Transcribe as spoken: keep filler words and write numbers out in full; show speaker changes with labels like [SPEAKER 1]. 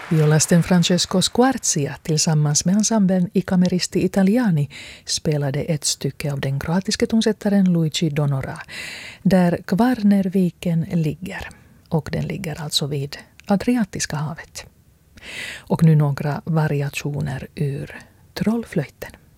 [SPEAKER 1] Violisten Francesco Squarzia tillsammans med ensemblen I Cameristi Italiani spelade ett stycke av den kroatiske tonsättaren Luigi Donora, där Kvarnerviken ligger. Och den ligger alltså vid Adriatiska havet. Och nu några variationer ur Trollflöjten.